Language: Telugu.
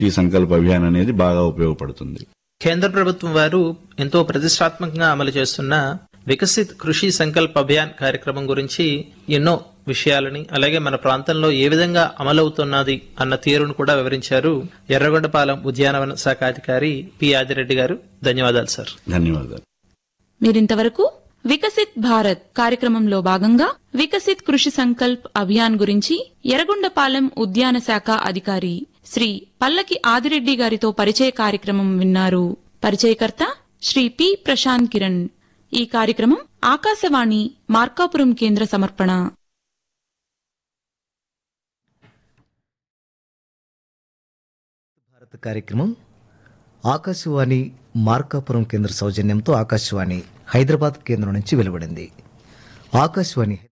ఈ సంకల్ప అభియాన్ అనేది బాగా ఉపయోగపడుతుంది. కేంద్ర ప్రభుత్వం వారు ఎంతో ప్రతిష్టాత్మకంగా అమలు చేస్తున్న వికసిత్ కృషి సంకల్ప్ అభియాన్ కార్యక్రమం గురించి ఎన్నో విషయాలని, అలాగే మన ప్రాంతంలో ఏ విధంగా అమలవుతున్నది అన్న తీరును కూడా వివరించారు ఎర్రగొండపాలెం ఉద్యానవన శాఖ అధికారి పి ఆదిరెడ్డి గారు. ధన్యవాదాలు సార్. ధన్యవాదాలు. మీరింతవరకు వికసిత్ భారత్ కార్యక్రమంలో భాగంగా వికసిత్ కృషి సంకల్ప్ అభియాన్ గురించి ఎర్రగొండపాలెం ఉద్యాన శాఖ అధికారి శ్రీ పల్లకి ఆదిరెడ్డి గారితో పరిచయ కార్యక్రమం విన్నారు. పరిచయకర్త శ్రీ పి ప్రశాంత్ కిరణ్. ఈ కార్యక్రమం ఆకాశవాణి మార్కాపురం కేంద్ర సమర్పణ. భారత కార్యక్రమం ఆకాశవాణి మార్కాపురం కేంద్ర సౌజన్యంతో ఆకాశవాణి హైదరాబాద్ కేంద్రం నుంచి వెలువడింది. ఆకాశవాణి